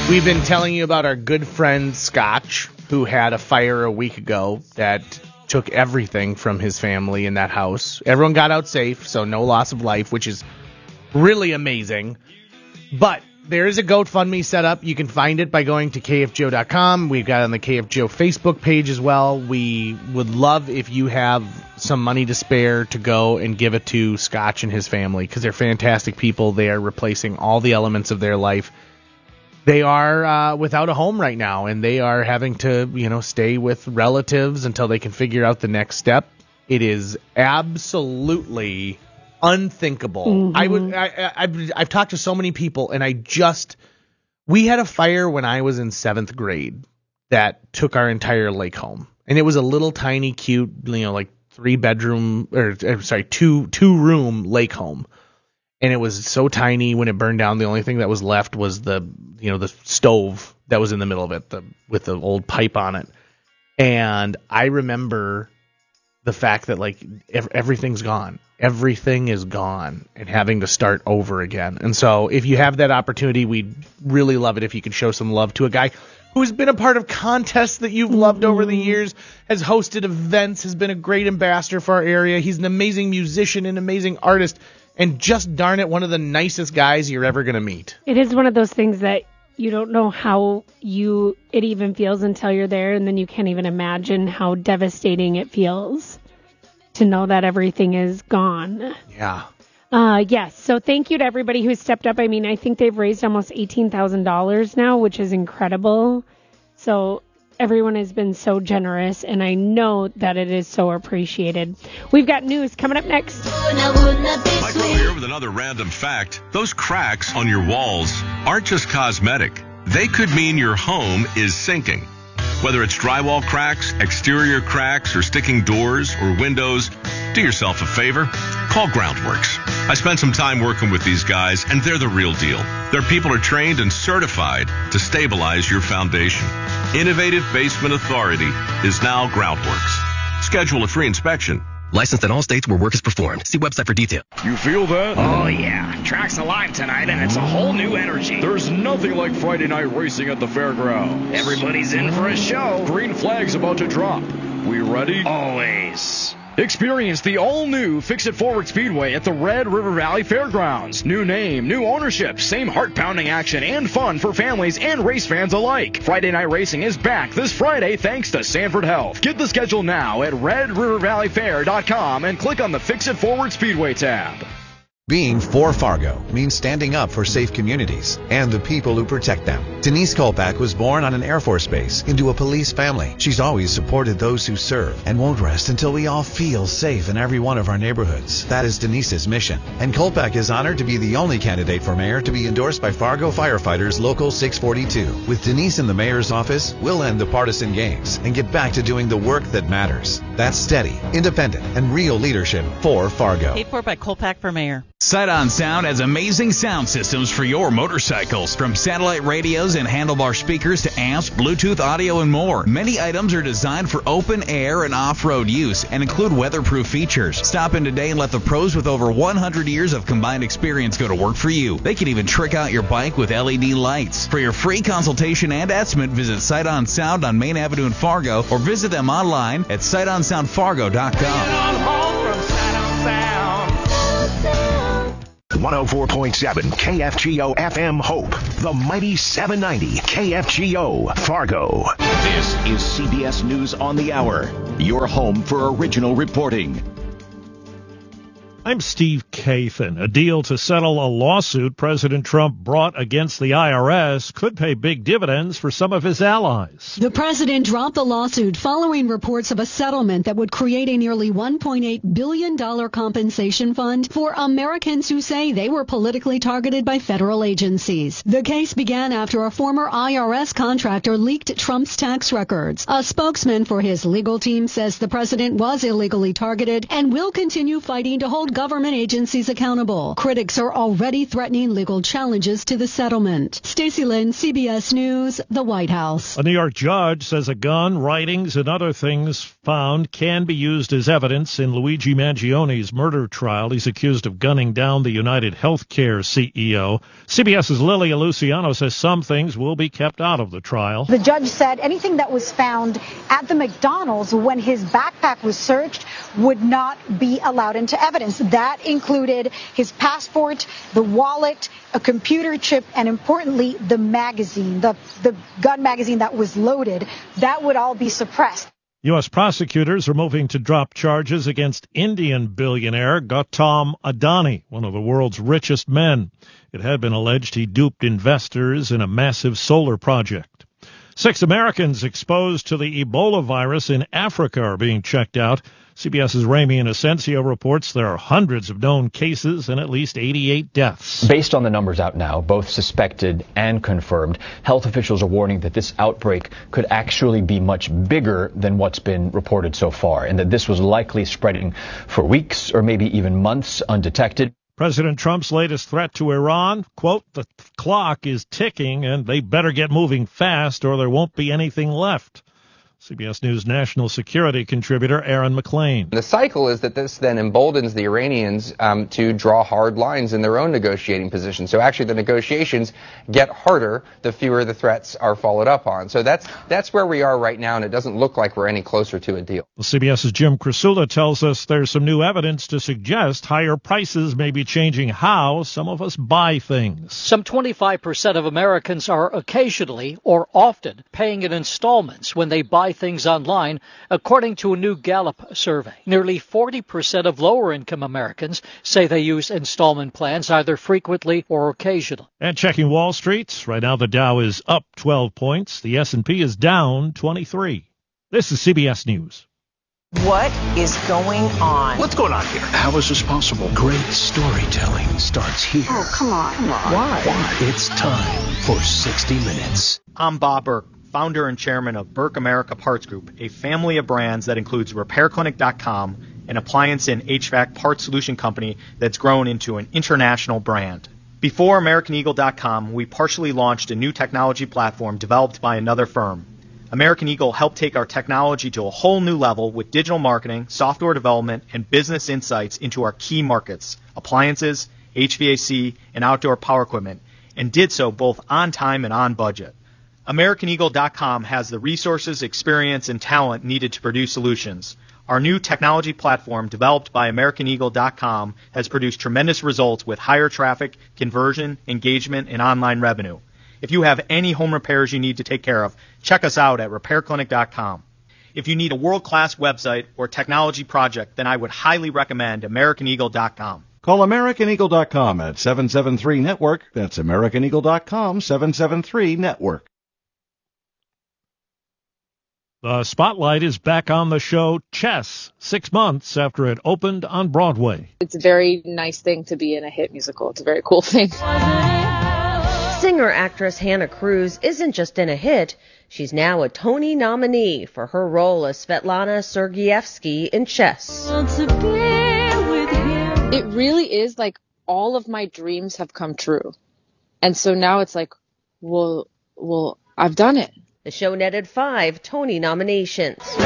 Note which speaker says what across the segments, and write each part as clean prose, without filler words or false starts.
Speaker 1: We've been telling you about our good friend Scotch, who had a fire a week ago that took everything from his family in that house. Everyone got out safe, so no loss of life, which is really amazing. But there is a GoFundMe set up. You can find it by going to kfgo.com. We've got it on the KFGO Facebook page as well. We would love if you have some money to spare to go and give it to Scotch and his family, because they're fantastic people. They are replacing all the elements of their life. They are without a home right now, and they are having to, stay with relatives until they can figure out the next step. It is absolutely unthinkable.
Speaker 2: Mm-hmm.
Speaker 1: I've talked to so many people, and we had a fire when I was in 7th grade that took our entire lake home, and it was a little tiny, cute, like 2-room lake home. And it was so tiny when it burned down. The only thing that was left was the stove that was in the middle of it, with the old pipe on it. And I remember the fact that everything's gone. Everything is gone, and having to start over again. And so if you have that opportunity, we'd really love it if you could show some love to a guy who's been a part of contests that you've loved over the years, has hosted events, has been a great ambassador for our area. He's an amazing musician, an amazing artist, and just darn it, one of the nicest guys you're ever going to meet.
Speaker 2: It is one of those things that you don't know how it even feels until you're there, and then you can't even imagine how devastating it feels to know that everything is gone.
Speaker 1: Yeah.
Speaker 2: Yes. So thank you to everybody who stepped up. I mean, I think they've raised almost $18,000 now, which is incredible. So everyone has been so generous, and I know that it is so appreciated. We've got news coming up next.
Speaker 3: Michael here with another random fact. Those cracks on your walls aren't just cosmetic. They could mean your home is sinking. Whether it's drywall cracks, exterior cracks, or sticking doors or windows, do yourself a favor. Call Groundworks. I spent some time working with these guys, and they're the real deal. Their people are trained and certified to stabilize your foundation. Innovative Basement Authority is now Groundworks. Schedule a free inspection.
Speaker 4: Licensed in all states where work is performed. See website for detail.
Speaker 5: You feel that?
Speaker 6: Oh, yeah. Track's alive tonight, and it's a whole new energy.
Speaker 5: There's nothing like Friday night racing at the fairgrounds.
Speaker 6: Everybody's in for a show.
Speaker 5: Green flag's about to drop. We ready?
Speaker 6: Always.
Speaker 5: Experience the all-new Fix-It Forward Speedway at the Red River Valley Fairgrounds. New name, new ownership, same heart-pounding action and fun for families and race fans alike. Friday Night Racing is back this Friday thanks to Sanford Health. Get the schedule now at RedRiverValleyFair.com and click on the Fix-It Forward Speedway tab.
Speaker 7: Being for Fargo means standing up for safe communities and the people who protect them. Denise Kolpak was born on an Air Force base into a police family. She's always supported those who serve and won't rest until we all feel safe in every one of our neighborhoods. That is Denise's mission. And Kolpak is honored to be the only candidate for mayor to be endorsed by Fargo Firefighters Local 642. With Denise in the mayor's office, we'll end the partisan games and get back to doing the work that matters. That's steady, independent, and real leadership for Fargo.
Speaker 8: Paid for by Kolpak for mayor.
Speaker 9: Sight On Sound has amazing sound systems for your motorcycles. From satellite radios and handlebar speakers to amps, Bluetooth audio, and more. Many items are designed for open air and off-road use and include weatherproof features. Stop in today and let the pros with over 100 years of combined experience go to work for you. They can even trick out your bike with LED lights. For your free consultation and estimate, visit Sight On Sound on Main Avenue in Fargo or visit them online at sightonsoundfargo.com.
Speaker 10: 104.7 KFGO FM Hope, the mighty 790 KFGO Fargo. This is CBS News on the Hour, your home for original reporting.
Speaker 11: I'm Steve Kathan. A deal to settle a lawsuit President Trump brought against the IRS could pay big dividends for some of his allies.
Speaker 12: The president dropped the lawsuit following reports of a settlement that would create a nearly $1.8 billion compensation fund for Americans who say they were politically targeted by federal agencies. The case began after a former IRS contractor leaked Trump's tax records. A spokesman for his legal team says the president was illegally targeted and will continue fighting to hold hold government agencies accountable. Critics are already threatening legal challenges to the settlement. Stacey Lynn, CBS News, the White House.
Speaker 11: A New York judge says a gun, writings, and other things found can be used as evidence in Luigi Mangione's murder trial. He's accused of gunning down the United Healthcare CEO. CBS's Lilia Luciano says some things will be kept out of the trial.
Speaker 8: The judge said anything that was found at the McDonald's when his backpack was searched would not be allowed into evidence. That included his passport, the wallet, a computer chip, and importantly, the magazine, the gun magazine that was loaded. That would all be suppressed.
Speaker 11: U.S. prosecutors are moving to drop charges against Indian billionaire Gautam Adani, one of the world's richest men. It had been alleged he duped investors in a massive solar project. 6 Americans exposed to the Ebola virus in Africa are being checked out. CBS's Ramy Inocencio reports there are hundreds of known cases and at least 88 deaths.
Speaker 13: Based on the numbers out now, both suspected and confirmed, health officials are warning that this outbreak could actually be much bigger than what's been reported so far, and that this was likely spreading for weeks or maybe even months undetected.
Speaker 11: President Trump's latest threat to Iran, quote, the clock is ticking and they better get moving fast or there won't be anything left. CBS News national security contributor Aaron McLean.
Speaker 14: The cycle is that this then emboldens the Iranians to draw hard lines in their own negotiating position. So actually the negotiations get harder the fewer the threats are followed up on. So that's where we are right now, and it doesn't look like we're any closer to a deal.
Speaker 11: Well, CBS's Jim Krasula tells us there's some new evidence to suggest higher prices may be changing how some of us buy things.
Speaker 15: Some 25% of Americans are occasionally or often paying in installments when they buy things online, according to a new Gallup survey. Nearly 40% of lower-income Americans say they use installment plans either frequently or occasionally.
Speaker 11: And checking Wall Street, right now the Dow is up 12 points. The S&P is down 23. This is CBS News.
Speaker 16: What is going on?
Speaker 10: What's going on here? How is this possible? Great storytelling starts here.
Speaker 16: Oh, come on.
Speaker 10: Why? It's time for 60 Minutes.
Speaker 17: I'm Bob Burke, founder and chairman of Burke America Parts Group, a family of brands that includes RepairClinic.com, an appliance and HVAC parts solution company that's grown into an international brand. Before AmericanEagle.com, we partially launched a new technology platform developed by another firm. American Eagle helped take our technology to a whole new level with digital marketing, software development, and business insights into our key markets, appliances, HVAC, and outdoor power equipment, and did so both on time and on budget. AmericanEagle.com has the resources, experience, and talent needed to produce solutions. Our new technology platform, developed by AmericanEagle.com, has produced tremendous results with higher traffic, conversion, engagement, and online revenue. If you have any home repairs you need to take care of, check us out at RepairClinic.com. If you need a world-class website or technology project, then I would highly recommend AmericanEagle.com.
Speaker 18: Call AmericanEagle.com at 773-NETWORK. That's AmericanEagle.com, 773-NETWORK.
Speaker 11: The spotlight is back on the show Chess, 6 months after it opened on Broadway.
Speaker 19: It's a very nice thing to be in a hit musical. It's a very cool thing.
Speaker 20: Singer-actress Hannah Cruz isn't just in a hit. She's now a Tony nominee for her role as Svetlana Sergeyevsky in Chess.
Speaker 19: It really is like all of my dreams have come true. And so now it's like, well, I've done it.
Speaker 20: The show netted 5 Tony nominations. In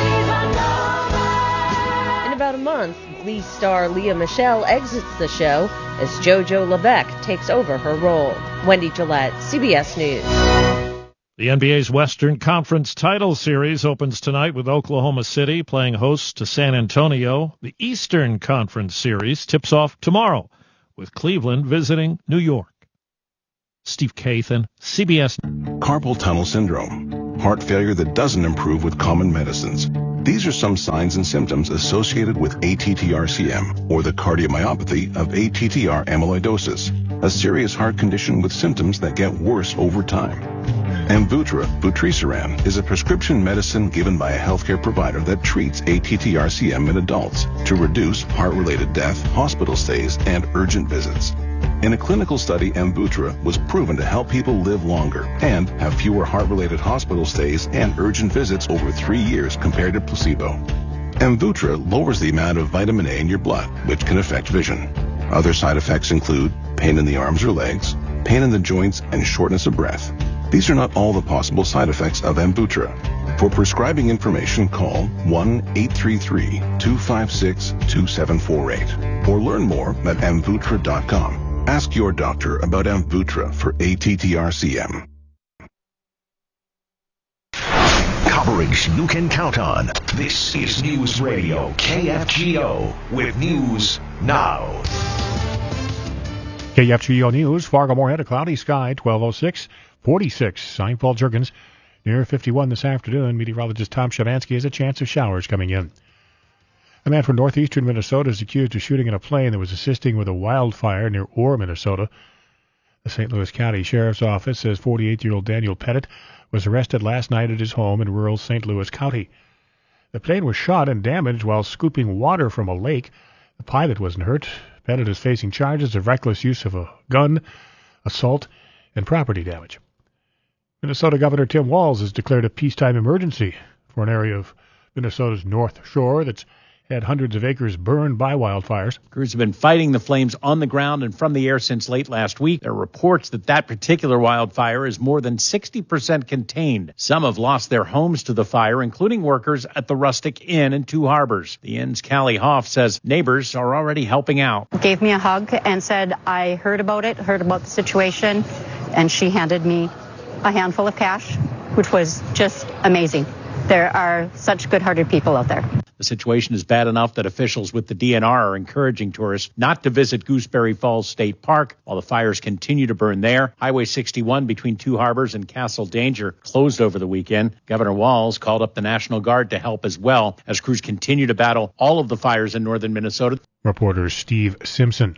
Speaker 20: about a month, Glee star Lea Michele exits the show as JoJo LeBeck takes over her role. Wendy Gillette, CBS News.
Speaker 11: The NBA's Western Conference title series opens tonight with Oklahoma City playing host to San Antonio. The Eastern Conference series tips off tomorrow with Cleveland visiting New York. Steve Kathan, CBS.
Speaker 21: Carpal tunnel syndrome, heart failure that doesn't improve with common medicines. These are some signs and symptoms associated with ATTR-CM, or the cardiomyopathy of ATTR amyloidosis, a serious heart condition with symptoms that get worse over time. Amvuttra, vutrisiran, is a prescription medicine given by a healthcare provider that treats ATTR-CM in adults to reduce heart-related death, hospital stays, and urgent visits. In a clinical study, Amvuttra was proven to help people live longer and have fewer heart-related hospital stays and urgent visits over 3 years compared to placebo. Amvuttra lowers the amount of vitamin A in your blood, which can affect vision. Other side effects include pain in the arms or legs, pain in the joints, and shortness of breath. These are not all the possible side effects of Amvuttra. For prescribing information, call 1-833-256-2748 or learn more at Amvuttra.com. Ask your doctor about Amvuttra for ATTR-CM.
Speaker 10: Coverage you can count on. This is News Radio KFGO with News Now.
Speaker 1: KFGO News, Fargo-Moorhead, a cloudy sky, 1206, 46. I'm Paul Jurgens. Near 51 this afternoon, meteorologist Tom Shavansky has a chance of showers coming in. A man from northeastern Minnesota is accused of shooting at a plane that was assisting with a wildfire near Orr, Minnesota. The St. Louis County Sheriff's Office says 48-year-old Daniel Pettit was arrested last night at his home in rural St. Louis County. The plane was shot and damaged while scooping water from a lake. The pilot wasn't hurt. Pettit is facing charges of reckless use of a gun, assault, and property damage. Minnesota Governor Tim Walz has declared a peacetime emergency for an area of Minnesota's North Shore that's had hundreds of acres burned by wildfires.
Speaker 22: Crews have been fighting the flames on the ground and from the air since late last week. There are reports that particular wildfire is more than 60% contained. Some have lost their homes to the fire, including workers at the Rustic Inn in Two Harbors. The inn's Callie Hoff says neighbors are already helping out.
Speaker 23: Gave me a hug and said, I heard about the situation, and she handed me a handful of cash, which was just amazing. There are such good-hearted people out there.
Speaker 22: The situation is bad enough that officials with the DNR are encouraging tourists not to visit Gooseberry Falls State Park while the fires continue to burn there. Highway 61 between Two Harbors and Castle Danger closed over the weekend. Governor Walz called up the National Guard to help as well as crews continue to battle all of the fires in northern Minnesota.
Speaker 1: Reporter Steve Simpson.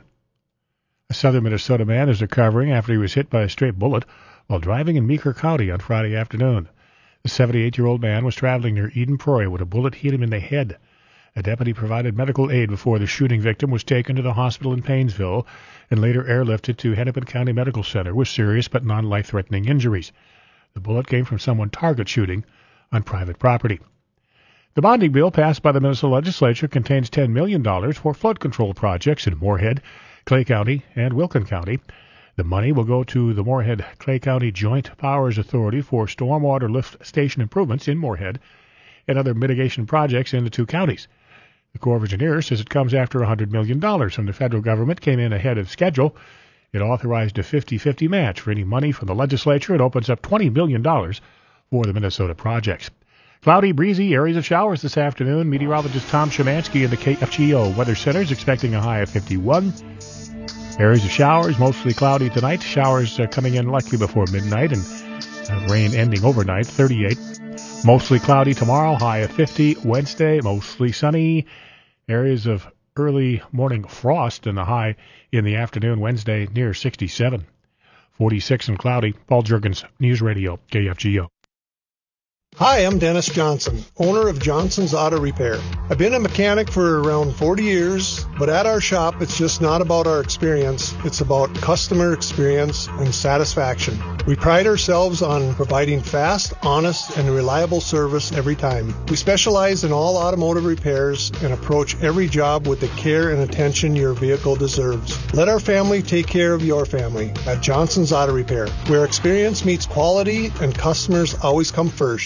Speaker 1: A southern Minnesota man is recovering after he was hit by a stray bullet while driving in Meeker County on Friday afternoon. The 78-year-old man was traveling near Eden Prairie when a bullet hit him in the head. A deputy provided medical aid before the shooting victim was taken to the hospital in Painesville and later airlifted to Hennepin County Medical Center with serious but non-life-threatening injuries. The bullet came from someone target shooting on private property. The bonding bill passed by the Minnesota legislature contains $10 million for flood control projects in Moorhead, Clay County, and Wilkin County. The money will go to the Moorhead-Clay County Joint Powers Authority for stormwater lift station improvements in Moorhead and other mitigation projects in the two counties. The Corps of Engineers says it comes after $100 million from the federal government came in ahead of schedule. It authorized a 50-50 match for any money from the legislature. It opens up $20 million for the Minnesota projects. Cloudy, breezy, areas of showers this afternoon. Meteorologist Tom Shemansky in the KFGO Weather Center is expecting a high of 51. Areas of showers, mostly cloudy tonight. Showers coming in likely before midnight and rain ending overnight, 38. Mostly cloudy tomorrow, high of 50. Wednesday, mostly sunny. Areas of early morning frost and a high in the afternoon Wednesday near 67. 46 and cloudy. Paul Jurgens, News Radio, KFGO.
Speaker 24: Hi, I'm Dennis Johnson, owner of Johnson's Auto Repair. I've been a mechanic for around 40 years, but at our shop, it's just not about our experience. It's about customer experience and satisfaction. We pride ourselves on providing fast, honest, and reliable service every time. We specialize in all automotive repairs and approach every job with the care and attention your vehicle deserves. Let our family take care of your family at Johnson's Auto Repair, where experience meets quality and customers always come first.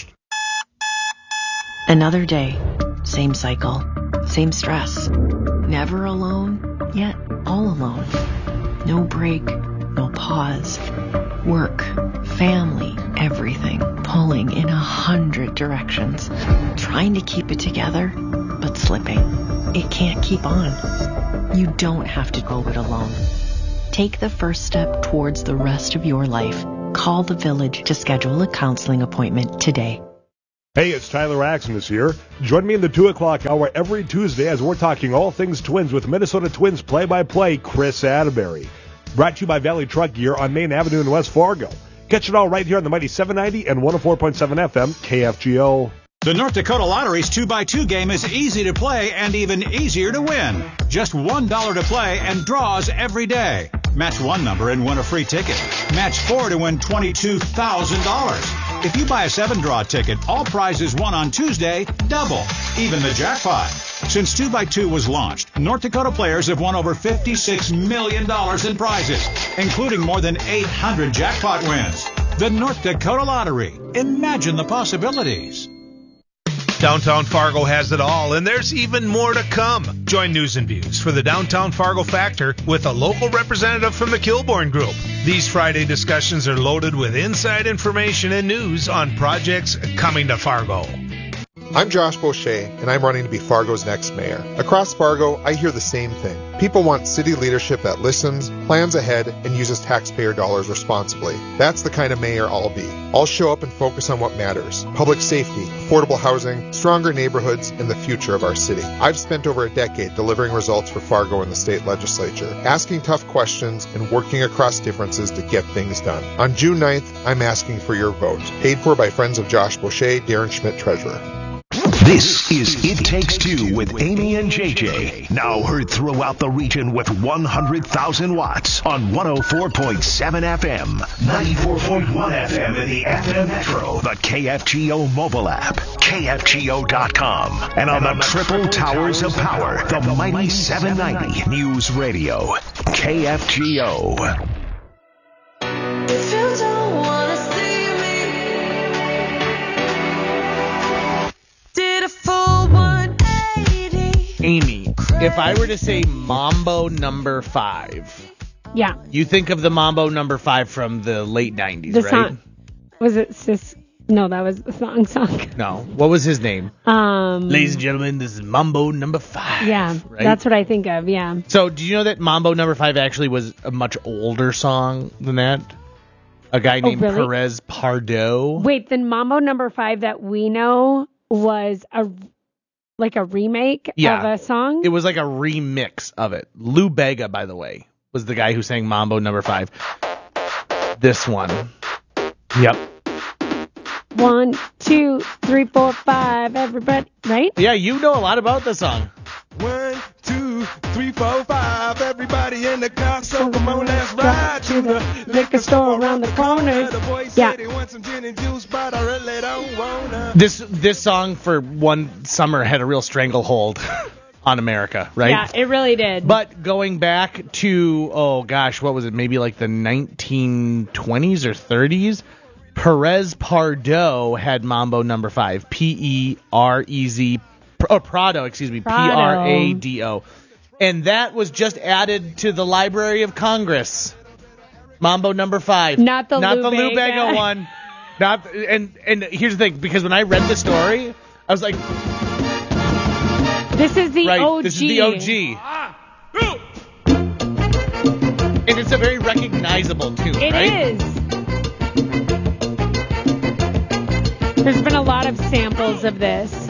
Speaker 25: Another day, same cycle, same stress. Never alone, yet all alone. No break, no pause. Work, family, everything pulling in 100 directions. Trying to keep it together, but slipping. It can't keep on. You don't have to go it alone. Take the first step towards the rest of your life. Call the Village to schedule a counseling appointment today.
Speaker 26: Hey, it's Tyler Axon here. Join me in the 2 o'clock hour every Tuesday as we're talking all things Twins with Minnesota Twins play-by-play Chris Atterbury. Brought to you by Valley Truck Gear on Main Avenue in West Fargo. Catch it all right here on the Mighty 790 and 104.7 FM KFGO.
Speaker 27: The North Dakota Lottery's 2x2 game is easy to play and even easier to win. Just $1 to play and draws every day. Match one number and win a free ticket. Match 4 to win $22,000. If you buy a 7-draw ticket, all prizes won on Tuesday double, even the jackpot. Since 2x2 was launched, North Dakota players have won over $56 million in prizes, including more than 800 jackpot wins. The North Dakota Lottery. Imagine the possibilities.
Speaker 2: Downtown Fargo has it all, and there's even more to come. Join News and Views for the Downtown Fargo Factor with a local representative from the Kilbourne Group. These Friday discussions are loaded with inside information and news on projects coming to Fargo.
Speaker 3: I'm Josh Boucher, and I'm running to be Fargo's next mayor. Across Fargo, I hear the same thing. People want city leadership that listens, plans ahead, and uses taxpayer dollars responsibly. That's the kind of mayor I'll be. I'll show up and focus on what matters: public safety, affordable housing, stronger neighborhoods, and the future of our city. I've spent over a decade delivering results for Fargo in the state legislature, asking tough questions and working across differences to get things done. On June 9th, I'm asking for your vote. Paid for by friends of Josh Boucher, Darren Schmidt, Treasurer.
Speaker 10: This is It Takes Two with Amy and JJ. Now heard throughout the region with 100,000 watts on 104.7 FM, 94.1 FM in the FM Metro, the KFGO mobile app, KFGO.com, and on the triple towers of power, the mighty 790 News Radio, KFGO.
Speaker 4: Amy, if I were to say Mambo number 5,
Speaker 5: yeah,
Speaker 4: you think of the Mambo number 5 from the late 90s,
Speaker 5: the
Speaker 4: right?
Speaker 5: Song, was it Sis? No, that was the song.
Speaker 4: No, what was his name? Ladies and gentlemen, this is Mambo number 5.
Speaker 5: Yeah,
Speaker 4: right?
Speaker 5: That's what I think of. Yeah.
Speaker 4: So, do you know that Mambo number 5 actually was a much older song than that? A guy named Perez Pardo.
Speaker 5: Wait, then Mambo number 5 that we know was a remake of a song?
Speaker 4: It was like a remix of it. Lou Bega, by the way, was the guy who sang Mambo number 5. This one. Yep.
Speaker 5: 1, 2, 3, 4, 5, everybody, right?
Speaker 4: Yeah, you know a lot about the song.
Speaker 6: 1, 2, 3, 4, 5, everybody in the car, so come on, let's ride to the
Speaker 5: liquor store around the corner.
Speaker 6: Yeah. They want some gin and juice, but I really don't wanna.
Speaker 4: This song for one summer had a real stranglehold on America, right?
Speaker 5: Yeah, it really did.
Speaker 4: But going back to, what was it? Maybe like the 1920s or 30s. Perez Pardo had Mambo number 5. P-E-R-E-Z. Prado, excuse me. P-R-A-D-O. And that was just added to the Library of Congress. Mambo number 5.
Speaker 5: Not the
Speaker 4: Lou Bega one. And here's the thing, because when I read the story, I was like,
Speaker 5: this is the OG.
Speaker 4: This is the OG. And it's a very recognizable tune,
Speaker 5: right? It is. There's been a lot of samples of this.